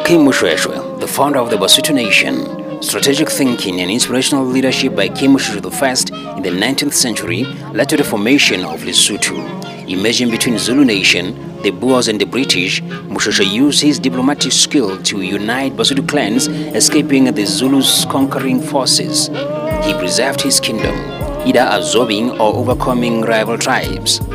King Mushweshwe, the founder of the Basutu Nation, strategic thinking and inspirational leadership by King Mushweshwe I in the 19th century led to the formation of Lesotho. Emerging between Zulu Nation, the Boers and the British, Mushweshwe used his diplomatic skill to unite Basutu clans, escaping the Zulus' conquering forces. He preserved his kingdom, either absorbing or overcoming rival tribes.